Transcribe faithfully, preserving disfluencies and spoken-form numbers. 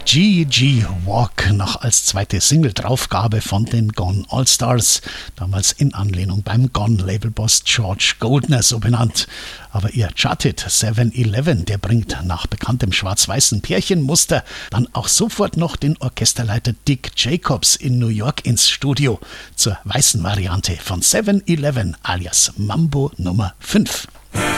G G Walk noch als zweite Single-Draufgabe von den Gone All-Stars, damals in Anlehnung beim Gone-Labelboss George Goldner so benannt. Aber ihr Charted seven eleven, der bringt nach bekanntem schwarz-weißen Pärchenmuster dann auch sofort noch den Orchesterleiter Dick Jacobs in New York ins Studio zur weißen Variante von seven eleven alias Mambo Nummer fünf.